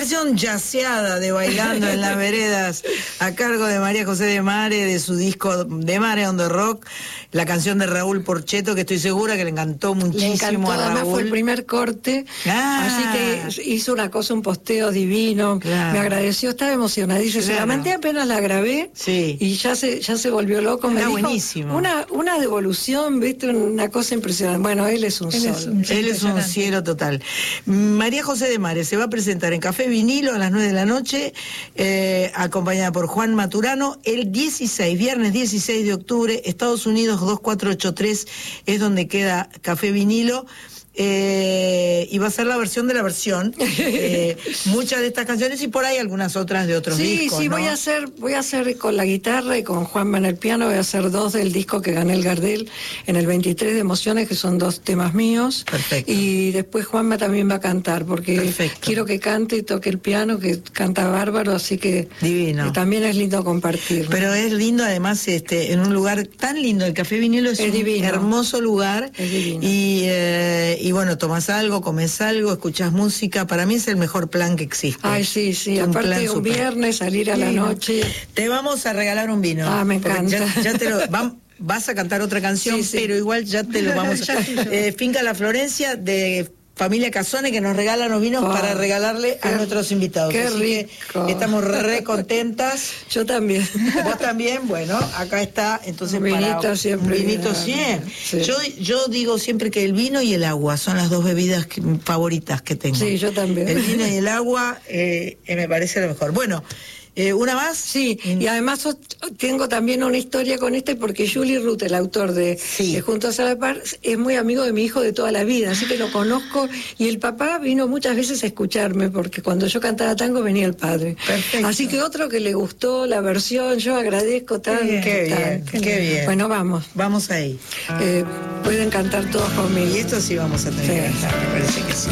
versión jazzeada de Bailando en las Veredas, a cargo de María José de Mare, de su disco De Mare on the Rock, la canción de Raúl Porchetto, que estoy segura que le encantó muchísimo. Le encantó, a Raúl. Además fue el primer corte, así que hizo una cosa, un posteo divino, me agradeció, estaba emocionadísima, se la mandé apenas la grabé, y ya se volvió loco, me dijo, buenísimo. Una devolución, viste, una cosa impresionante. Bueno, él es un sol. Él es un cielo total. María José de Mare se va a presentar en Café Vinilo a las 9 de la noche, acompañada por Juan Maturano, el viernes 16 de octubre, Estados Unidos 2483, es donde queda Café Vinilo. Y va a ser la versión de la versión, muchas de estas canciones y por ahí algunas otras de otros discos. Sí, ¿no? voy a hacer con la guitarra y con Juanma en el piano, voy a hacer 2 del disco que gané el Gardel en el 23 de Emociones, que son 2 temas míos. Perfecto. Y después Juanma también va a cantar, porque quiero que cante y toque el piano, que canta bárbaro, así que divino. También es lindo compartir. Pero es lindo además en un lugar tan lindo, el Café Vinilo es un divino. Hermoso lugar. Es divino. Y bueno, tomás algo, comés algo, escuchás música. Para mí es el mejor plan que existe. Ay, sí. Aparte un viernes, salir a la noche. Te vamos a regalar un vino. Me encanta. Ya te lo... Vas a cantar otra canción, pero igual ya te lo vamos a... Finca La Florencia, de Familia Casone, que nos regala los vinos para regalarle a nuestros invitados. Qué Así rico. Que estamos re contentas. Yo también. Vos también, bueno, acá está. Entonces, un vinito siempre. Un vinito siempre. Sí. Yo digo siempre que el vino y el agua son las 2 bebidas favoritas que tengo. Sí, yo también. El vino y el agua me parece lo mejor. Bueno, ¿una más? Sí, y además tengo también una historia con porque Juli Ruth, el autor de Juntos a la Par, es muy amigo de mi hijo de toda la vida, así que lo conozco, y el papá vino muchas veces a escucharme, porque cuando yo cantaba tango venía el padre. Perfecto. Así que otro que le gustó la versión, yo agradezco tanto. Qué bien. Bueno, vamos. Vamos ahí. Pueden cantar todos conmigo. Y esto sí vamos a tener que cantar, me parece que sí.